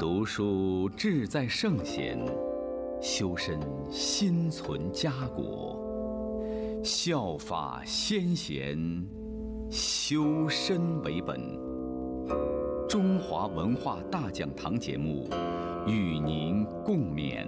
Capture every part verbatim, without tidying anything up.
读书志在圣贤，修身心存家国。效法先贤，修身为本。中华文化大讲堂节目与您共勉。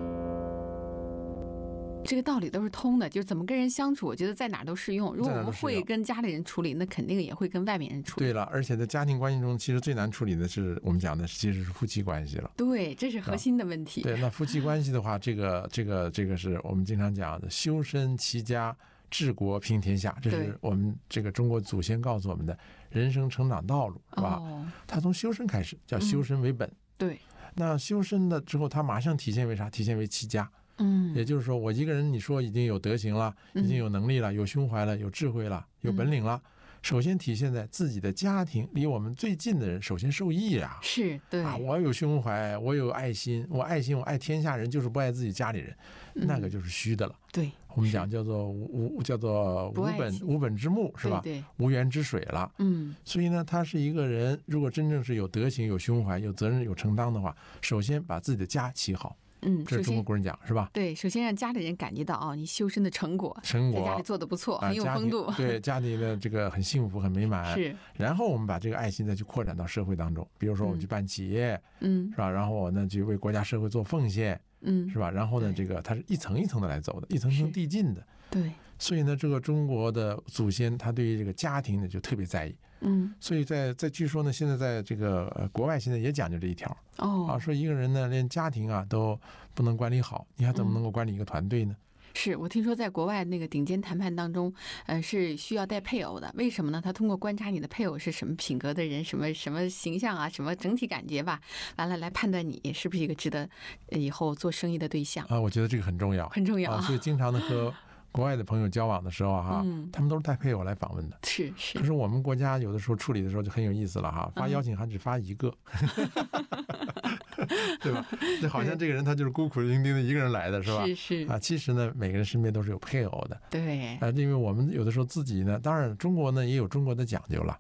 这个道理都是通的，就是怎么跟人相处，我觉得在哪儿都适用。如果我们会跟家里人处理，那肯定也会跟外面人处理。 对了，而且在家庭关系中，其实最难处理的是我们讲的其实是夫妻关系了。 对，这是核心的问题。 对，那夫妻关系的话，这个这个这个是我们经常讲的修身齐家治国平天下，这是我们这个中国祖先告诉我们的人生成长道路，是吧？哦，他从修身开始，叫修身为本。 嗯，对。 那修身了之后，他马上体现为啥？体现为齐家。 嗯， 也就是说，我一个人，你说已经有德行了，已经有能力了，有胸怀了，有智慧了，有本领了。首先体现在自己的家庭，离我们最近的人首先受益啊！ 是，对啊，我有胸怀，我有爱心，我爱心，我爱天下人，就是不爱自己家里人，嗯、那个就是虚的了。 对， 我们讲叫做无叫做无本无本之木，是吧？ 对对， 无源之水了。嗯，所以呢，他是一个人，如果真正是有德行、有胸怀、有责任、有承担的话，首先把自己的家齐好。嗯，这是中国古人讲，是吧？ 对，首先让家里人感觉到啊，你修身的成果， 成果在家里做得不错，很有风度。 对，家里的这个很幸福、很美满。 是。 然后我们把这个爱心再去扩展到社会当中，比如说我们去办企业，嗯，是吧？然后我呢去为国家社会做奉献，嗯，是吧？然后呢，这个它是一层一层的来走的，一层层递进的。 对。 所以呢，这个中国的祖先他对于这个家庭呢就特别在意，嗯，所以在在据说呢，现在在这个呃国外现在也讲究这一条，哦，啊，说一个人呢连家庭啊都不能管理好，你还怎么能够管理一个团队呢？ 嗯，是我听说在国外那个顶尖谈判当中，呃，是需要带配偶的。为什么呢？他通过观察你的配偶是什么品格的人，什么什么形象啊，什么整体感觉吧，完了来判断你是不是一个值得以后做生意的对象啊。我觉得这个很重要， 很重要。 啊，所以经常的和国外的朋友交往的时候哈，嗯，他们都是带配偶来访问的。 是是。 可是我们国家有的时候处理的时候就很有意思了哈，发邀请函只发一个。嗯对吧？这好像这个人他就是孤苦伶仃的一个人来的，是吧？ 是是啊，其实呢，每个人身边都是有配偶的。 对啊，因为我们有的时候自己呢，当然中国呢也有中国的讲究了。